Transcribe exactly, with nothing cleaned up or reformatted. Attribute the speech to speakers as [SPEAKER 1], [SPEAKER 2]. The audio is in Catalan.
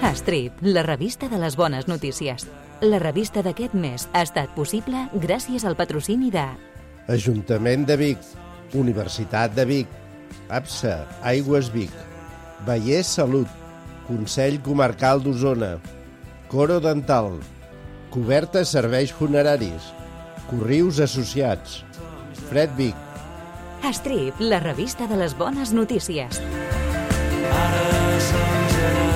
[SPEAKER 1] Strip, la revista de les bones notícies. La revista d'aquest mes ha estat possible gràcies al patrocini de
[SPEAKER 2] Ajuntament de Vic, Universitat de Vic, APSA, Aigües Vic, Vallès Salut, Consell Comarcal d'Osona, Coro Dental, Coberta Serveis Funeraris, Corrius Associats, Fred Vic.
[SPEAKER 1] Strip, la revista de les bones notícies.
[SPEAKER 3] Ara som generats.